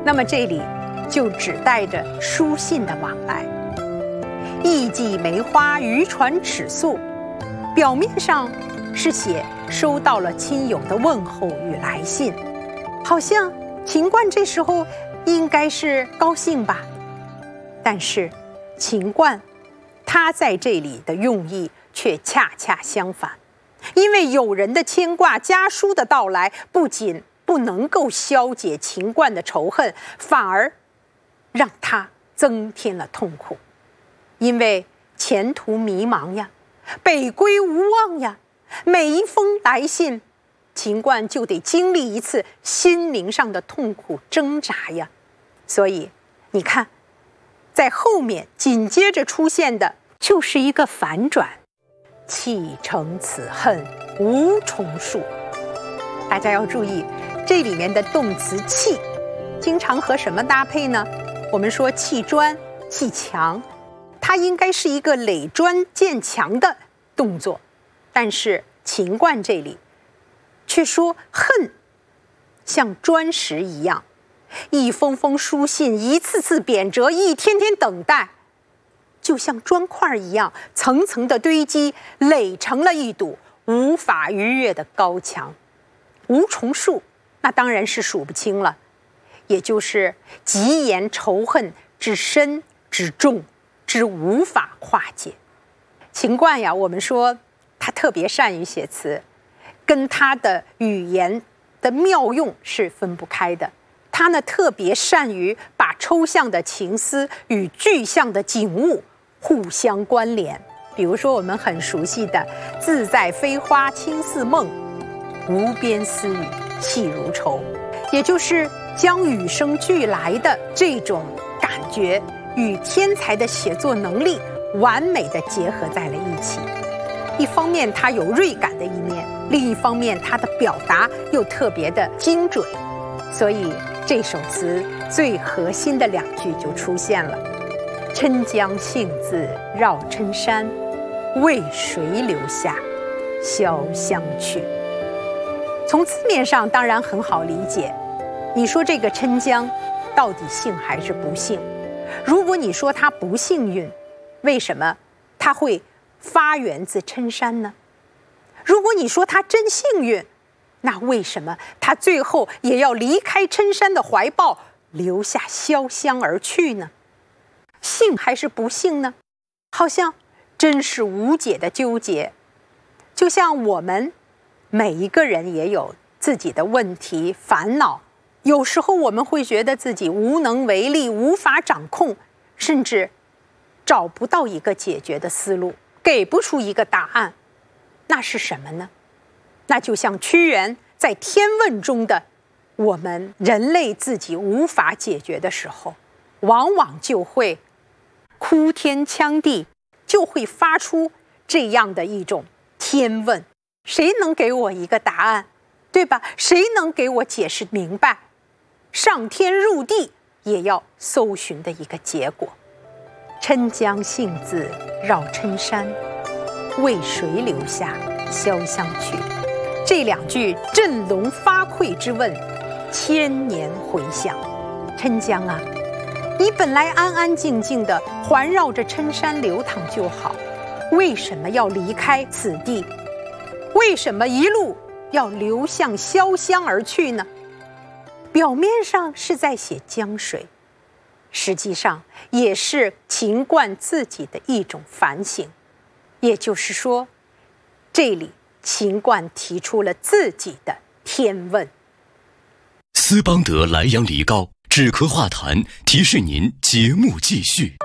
那么这里就指代着书信的往来。艺伎梅花，渔船尺素，表面上是写收到了亲友的问候与来信，好像秦观这时候应该是高兴吧。但是秦观他在这里的用意却恰恰相反，因为友人的牵挂，家书的到来不仅不能够消解秦观的仇恨，反而让他增添了痛苦。因为前途迷茫呀，北归无望呀，每一封来信秦观就得经历一次心灵上的痛苦挣扎呀。所以你看，在后面紧接着出现的就是一个反转，弃城此恨无重数。大家要注意，这里面的动词弃经常和什么搭配呢？我们说砌砖、砌墙，它应该是一个垒砖建墙的动作，但是秦观这里却说恨像砖石一样，一封封书信，一次次贬谪，一天天等待，就像砖块一样层层的堆积，垒成了一堵无法逾越的高墙。无重数，那当然是数不清了，也就是极言仇恨之深之重之无法化解。秦观呀，我们说他特别善于写词，跟他的语言的妙用是分不开的。他呢特别善于把抽象的情思与具象的景物互相关联。比如说我们很熟悉的“自在飞花轻似梦，无边丝雨细如愁”，也就是将与生俱来的这种感觉与天才的写作能力完美地结合在了一起。一方面它有锐感的一面，另一方面它的表达又特别的精准，所以这首词最核心的两句就出现了：郴江幸自绕郴山，为谁留下潇湘去。从字面上当然很好理解，你说这个郴江到底幸还是不幸？如果你说它不幸运，为什么它会发源自郴山呢？如果你说它真幸运，那为什么它最后也要离开郴山的怀抱，留下潇湘而去呢？幸还是不幸呢？好像真是无解的纠结。就像我们每一个人也有自己的问题烦恼，有时候我们会觉得自己无能为力，无法掌控，甚至找不到一个解决的思路，给不出一个答案。那是什么呢？那就像屈原在《天问》中的，我们人类自己无法解决的时候，往往就会哭天抢地，就会发出这样的一种天问。谁能给我一个答案，对吧？谁能给我解释明白？上天入地也要搜寻的一个结果。郴江幸自绕郴山，为谁留下潇湘去。这两句振聋发聩之问，千年回响。郴江啊，你本来安安静静的环绕着郴山流淌就好，为什么要离开此地？为什么一路要流向潇湘而去呢？表面上是在写江水，实际上也是秦观自己的一种反省。也就是说，这里秦观提出了自己的天问。 斯邦德莱阳梨膏止咳化痰，提示您节目继续。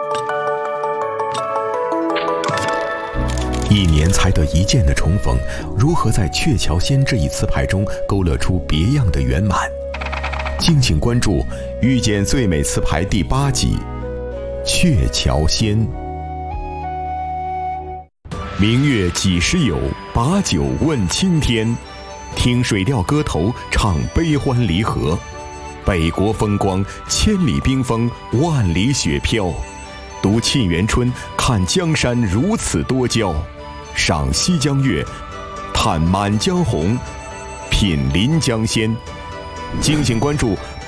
一年才得一见的重逢，如何在《鹊桥仙》这一词牌中勾勒出别样的圆满？敬请关注《遇见最美词牌》第8集《鹊桥仙》。明月几时有？把酒问青天。听水调歌头，唱悲欢离合。北国风光，千里冰封，万里雪飘。读《沁园春》，看江山如此多娇。赏西江月，探满江红，品临江仙。敬请关注